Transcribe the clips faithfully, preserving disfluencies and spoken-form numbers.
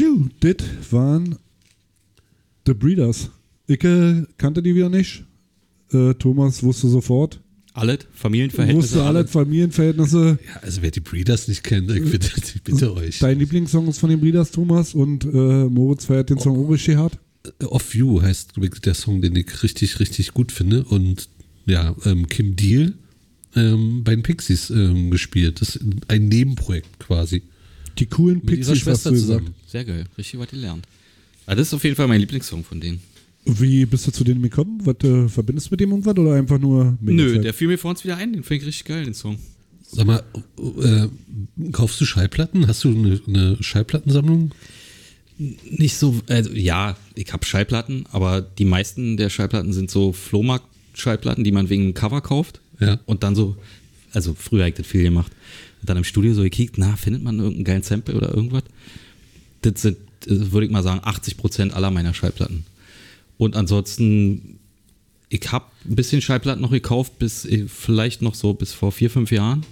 Phew, das waren The Breeders. Ich äh, kannte die wieder nicht. Äh, Thomas wusste sofort. Alles, Familienverhältnisse. Wusste alle Familienverhältnisse. Ja, also wer die Breeders nicht kennt, ich bitte, ich bitte euch. Dein Lieblingssong ist von den Breeders, Thomas, und äh, Moritz feiert den Song auch richtig hart. Off You heißt wirklich der Song, den ich richtig, richtig gut finde. Und ja, ähm, Kim Deal ähm, bei den Pixies ähm, gespielt. Das ist ein Nebenprojekt quasi. Die coolen Mit ihrer Pixies, hast Schwester du zusammen. gesagt. Sehr geil, richtig was gelernt. Also das ist auf jeden Fall mein Lieblingssong von denen. Wie bist du zu denen gekommen? Was äh, verbindest du mit dem irgendwas oder einfach nur mit Nö, Zeit? der fiel mir vor uns wieder ein, den finde ich richtig geil, den Song. Sag mal, äh, kaufst du Schallplatten? Hast du eine, eine Schallplattensammlung? Nicht so, also ja, ich habe Schallplatten, aber die meisten der Schallplatten sind so Flohmarkt-Schallplatten, die man wegen dem Cover kauft. Ja. Und dann so, also früher habe ich das viel gemacht. Und dann im Studio so gekickt, na, findet man irgendeinen geilen Sample oder irgendwas? Das sind, würde ich mal sagen, achtzig Prozent aller meiner Schallplatten. Und ansonsten, ich habe ein bisschen Schallplatten noch gekauft, bis vielleicht noch so bis vor vier, fünf Jahren,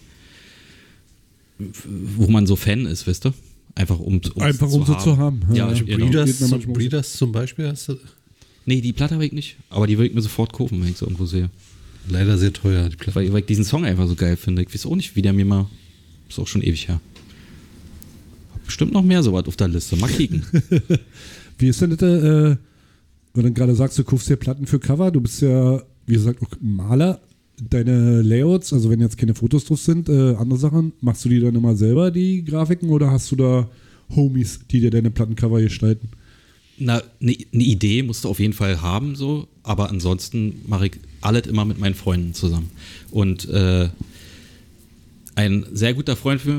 wo man so Fan ist, wisst ihr? Einfach um, um Einfach um zu sie zu haben. Ja, Ja, genau. Breeders, Geht mir zum, manchmal so. Breeders zum Beispiel hast du Nee, die Platte habe ich nicht, aber die würde ich mir sofort kaufen, wenn ich so irgendwo sehe. leider sehr teuer, die Platten. Weil, weil ich diesen Song einfach so geil finde. Ich weiß auch nicht, wie der mir mal, ist auch schon ewig her. Hab bestimmt noch mehr sowas auf der Liste, mal kicken. Wie ist denn das, äh, wenn du gerade sagst, du kaufst dir Platten für Cover, du bist ja, wie gesagt, auch Maler. Deine Layouts, also wenn jetzt keine Fotos drauf sind, äh, andere Sachen, machst du die dann immer selber, die Grafiken, oder hast du da Homies, die dir deine Plattencover gestalten? Na, eine ne Idee musst du auf jeden Fall haben, so, aber ansonsten mache ich alles immer mit meinen Freunden zusammen. Und äh, ein sehr guter Freund für